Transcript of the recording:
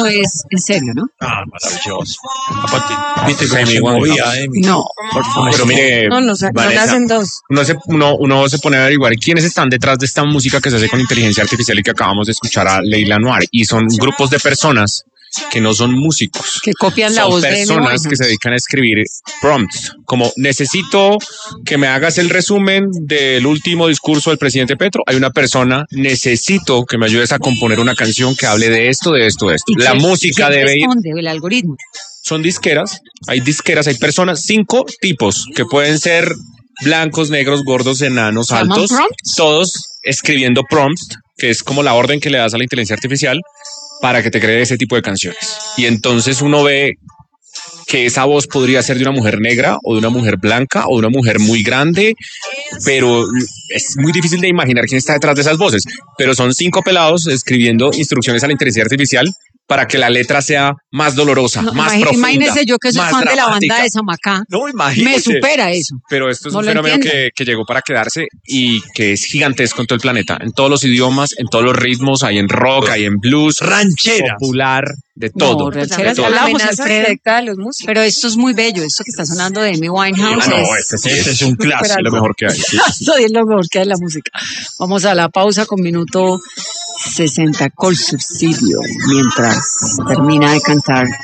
no es en serio, ¿no? Ah, maravilloso. Aparte, viste cómo se movía, No, por favor. Pero mire, No Vanessa, nacen dos. uno se pone a averiguar quiénes están detrás de esta música que se hace con inteligencia artificial y que acabamos de escuchar a Leila Noir. Y son grupos de personas que no son músicos. que copian la Son voz de Amy personas que Winehouse. se dedican a escribir prompts, como necesito que me hagas el resumen del último discurso del presidente Petro. Hay una persona, necesito que me ayudes a componer una canción que hable de esto, de esto, de esto. ¿Y La quién- música quién debe ir. responde el algoritmo? Son disqueras, hay personas, 5 tipos que pueden ser blancos, negros, gordos, enanos, ¿Se llaman altos, prompts? todos escribiendo prompts, que es como la orden que le das a la inteligencia artificial para que te cree ese tipo de canciones. Y entonces uno ve que esa voz podría ser de una mujer negra o de una mujer blanca o de una mujer muy grande, pero es muy difícil de imaginar quién está detrás de esas voces. Pero son 5 pelados escribiendo instrucciones a la inteligencia artificial para que la letra sea más dolorosa, No, más profunda. imagínese yo que soy más fan de la dramática. banda de Samacá. No, Me imagínese. supera eso. Pero esto es No un lo fenómeno entiendo. que llegó para quedarse y que es gigantesco en todo el planeta, en todos los idiomas, en todos los ritmos, hay en rock, hay en blues, rancheras. popular, de todo. No, rancheras de todo. hablamos, Amenaza Alfredo. directa de los músicos. Pero esto es muy bello, esto que está sonando de Amy Winehouse. Ah, no, es, este es un clásico, lo mejor que hay. Sí. esto es lo mejor que hay en la música. Vamos a la pausa con minuto 60 con subsidio, mientras termina de cantar